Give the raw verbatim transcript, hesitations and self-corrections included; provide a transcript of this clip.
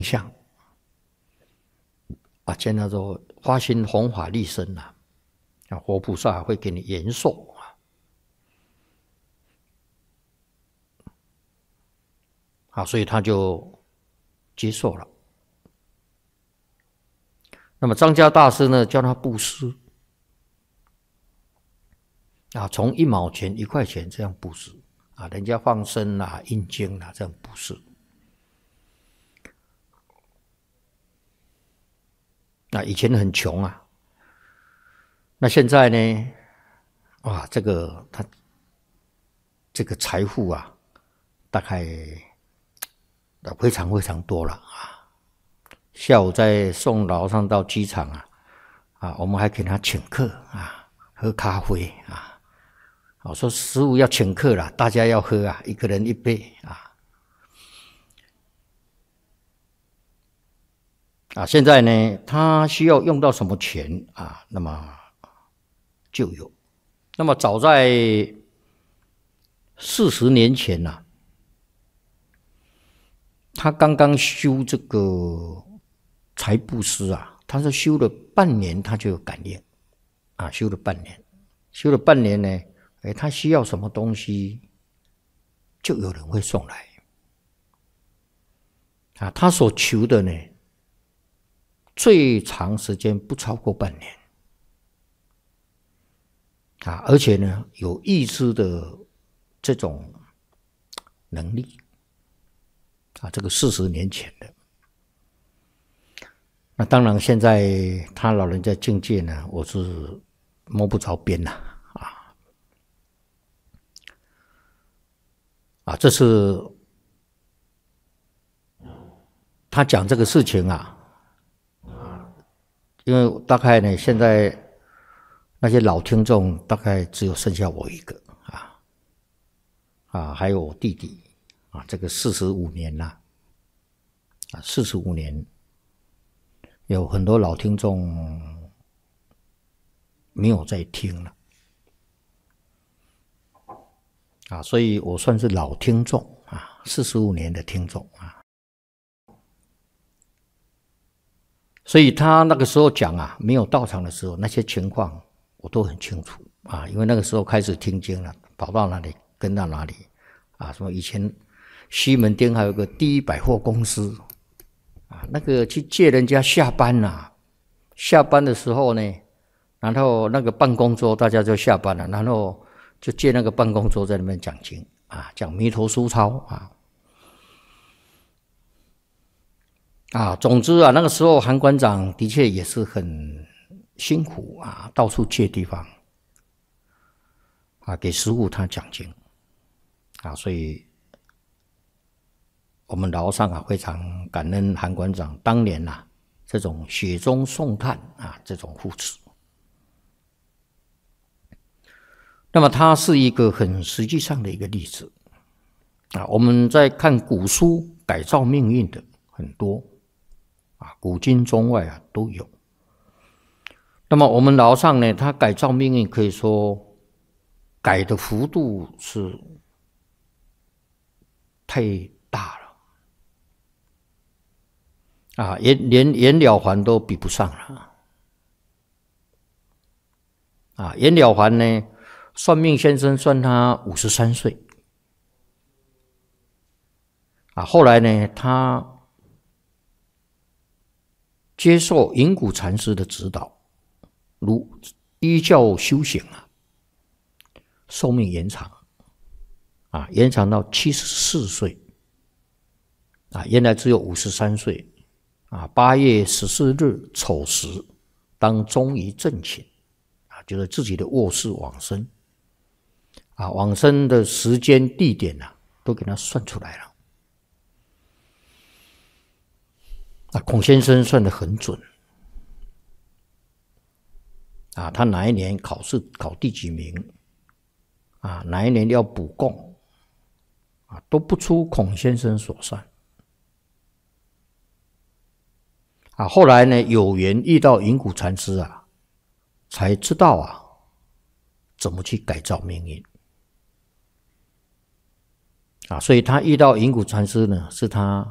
象啊，见到说发心弘法利生啊，啊，活菩萨会给你延寿啊，啊，所以他就接受了。那么张家大师呢，叫他布施啊，从一毛钱、一块钱这样布施啊，人家放生啦、印经啦，这样布施。那以前很穷啊，那现在呢？哇，这个他这个财富啊，大概非常非常多了啊。下午在送老上到机场啊，啊，我们还给他请客啊，喝咖啡啊。我说师父要请客了，大家要喝啊，一个人一杯啊。啊，现在呢，他需要用到什么钱啊？那么就有。那么早在四十年前呐、啊，他刚刚修这个财布施啊，他是修了半年，他就有感应啊，修了半年，修了半年呢，哎，他需要什么东西，就有人会送来啊，他所求的呢，最长时间不超过半年啊，而且呢有预知的这种能力啊，这个四十年前的。那当然，现在他老人家境界呢，我是摸不着边了啊啊！这是他讲这个事情啊。因为大概呢，现在那些老听众大概只有剩下我一个啊，啊，还有我弟弟啊，这个四十五年了啊，四十五年，有很多老听众没有在听了啊，所以我算是老听众啊，四十五年的听众啊。所以他那个时候讲啊，没有到场的时候，那些情况我都很清楚啊，因为那个时候开始听经了，跑到哪里跟到哪里啊。什么以前西门町还有个第一百货公司啊，那个去借人家下班啊，下班的时候呢，然后那个办公桌大家就下班了，然后就借那个办公桌在那边讲经啊，讲弥陀书抄啊。啊，总之啊，那个时候韩馆长的确也是很辛苦啊，到处借地方啊，给师父他讲经啊，所以我们老上啊非常感恩韩馆长当年啊这种雪中送炭啊这种扶持。那么它是一个很实际上的一个例子啊，我们在看古书改造命运的很多。啊，古今中外啊都有。那么我们老上呢，他改造命运可以说改的幅度是太大了啊，连连袁了凡都比不上了啊。袁了凡呢，算命先生算他五十三岁啊，后来呢，他接受隐谷禅师的指导，如依教修行啊，寿命延长啊，延长到七十四岁啊，原来只有五十三岁啊。八月十四日丑时，当终于正寝啊，就是自己的卧室往生啊，往生的时间地点啊，都给他算出来了。啊，孔先生算得很准啊，他哪一年考试考第几名啊，哪一年要补供啊，都不出孔先生所算啊。后来呢，有缘遇到隐谷禅师啊，才知道啊怎么去改造命运啊。所以他遇到隐谷禅师呢，是他